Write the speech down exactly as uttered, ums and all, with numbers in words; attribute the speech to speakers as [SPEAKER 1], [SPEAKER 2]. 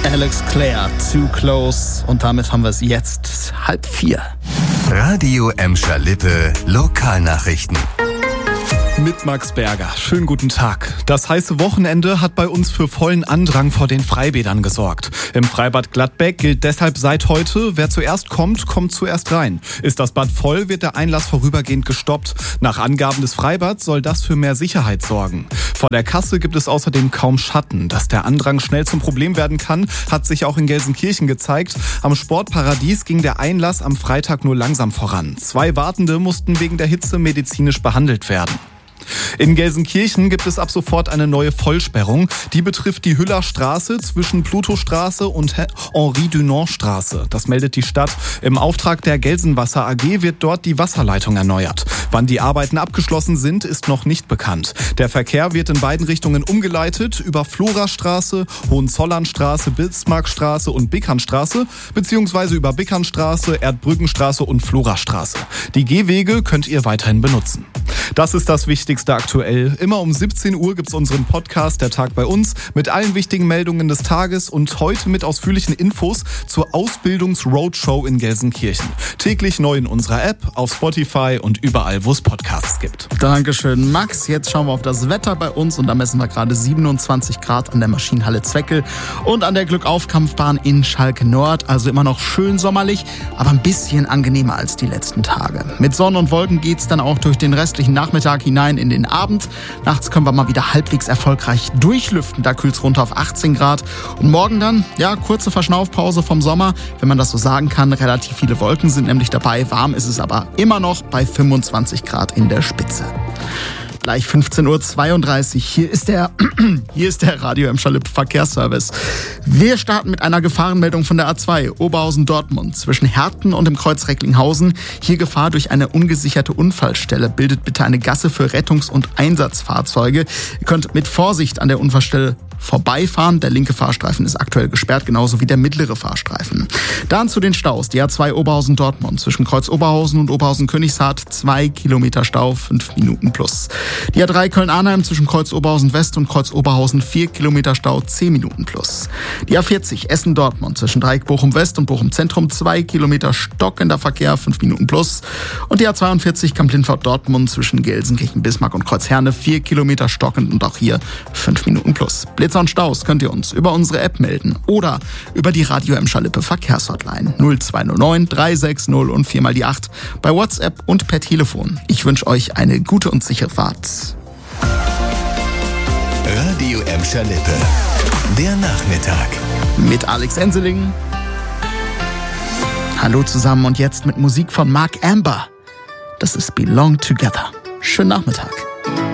[SPEAKER 1] Alex Clare, Too Close. Und damit haben wir es jetzt halb vier.
[SPEAKER 2] Radio Emscher Lippe, Lokalnachrichten.
[SPEAKER 3] Mit Max Berger. Schönen guten Tag. Das heiße Wochenende hat bei uns für vollen Andrang vor den Freibädern gesorgt. Im Freibad Gladbeck gilt deshalb seit heute, wer zuerst kommt, kommt zuerst rein. Ist das Bad voll, wird der Einlass vorübergehend gestoppt. Nach Angaben des Freibads soll das für mehr Sicherheit sorgen. Vor der Kasse gibt es außerdem kaum Schatten. Dass der Andrang schnell zum Problem werden kann, hat sich auch in Gelsenkirchen gezeigt. Am Sportparadies ging der Einlass am Freitag nur langsam voran. Zwei Wartende mussten wegen der Hitze medizinisch behandelt werden. In Gelsenkirchen gibt es ab sofort eine neue Vollsperrung. Die betrifft die Hüllerstraße zwischen Plutostraße und Henri-Dunant-Straße. Das meldet die Stadt. Im Auftrag der Gelsenwasser A G wird dort die Wasserleitung erneuert. Wann die Arbeiten abgeschlossen sind, ist noch nicht bekannt. Der Verkehr wird in beiden Richtungen umgeleitet über Florastraße, Hohenzollernstraße, Bismarckstraße und Bickernstraße beziehungsweise über Bickernstraße, Erdbrückenstraße und Florastraße. Die Gehwege könnt ihr weiterhin benutzen. Das ist das Wichtigste aktuell. Immer um siebzehn Uhr gibt's unseren Podcast Der Tag bei uns mit allen wichtigen Meldungen des Tages und heute mit ausführlichen Infos zur Ausbildungs-Roadshow in Gelsenkirchen. Täglich neu in unserer App, auf Spotify und überall, wo es Podcasts gibt.
[SPEAKER 1] Dankeschön, Max. Jetzt schauen wir auf das Wetter bei uns und da messen wir gerade siebenundzwanzig Grad an der Maschinenhalle Zweckel und an der Glückaufkampfbahn in Schalke Nord. Also immer noch schön sommerlich, aber ein bisschen angenehmer als die letzten Tage. Mit Sonne und Wolken geht's dann auch durch den restlichen Nachmittag hinein in den Abend. Nachts können wir mal wieder halbwegs erfolgreich durchlüften. Da kühlt's runter auf achtzehn Grad. Und morgen dann, ja, kurze Verschnaufpause vom Sommer, wenn man das so sagen kann. Relativ viele Wolken sind nämlich dabei. Warm ist es aber immer noch bei fünfundzwanzig Grad in der Spitze. Gleich fünfzehn Uhr zweiunddreißig. Hier ist der, hier ist der Radio Emscher Lippe Verkehrsservice. Wir starten mit einer Gefahrenmeldung von der A zwei, Oberhausen-Dortmund, zwischen Herten und dem Kreuz Recklinghausen. Hier Gefahr durch eine ungesicherte Unfallstelle. Bildet bitte eine Gasse für Rettungs- und Einsatzfahrzeuge. Ihr könnt mit Vorsicht an der Unfallstelle vorbeifahren. Der linke Fahrstreifen ist aktuell gesperrt, genauso wie der mittlere Fahrstreifen. Dann zu den Staus. Die A zwei Oberhausen-Dortmund zwischen Kreuz Oberhausen und Oberhausen-Königshardt. Zwei Kilometer Stau, fünf Minuten plus. Die A drei Köln-Arnheim zwischen Kreuz Oberhausen-West und Kreuz Oberhausen. Vier Kilometer Stau, zehn Minuten plus. Die A vierzig Essen-Dortmund zwischen Dreieck Bochum-West und Bochum-Zentrum. Zwei Kilometer stockender Verkehr, fünf Minuten plus. Und die A zweiundvierzig Kamp-Lindfort-Dortmund zwischen Gelsenkirchen-Bismarck und Kreuzherne. Vier Kilometer stockend und auch hier fünf Minuten plus. Blitzer und Staus könnt ihr uns über unsere App melden oder über die Radio Emscher Lippe Verkehrshotline null zwei null neun drei sechs null und viermal die acht bei WhatsApp und per Telefon. Ich wünsche euch eine gute und sichere Fahrt.
[SPEAKER 2] Radio Emscher Lippe, der Nachmittag.
[SPEAKER 1] Mit Alex Enseling. Hallo zusammen und jetzt mit Musik von Mark Amber. Das ist Belong Together. Schönen Nachmittag.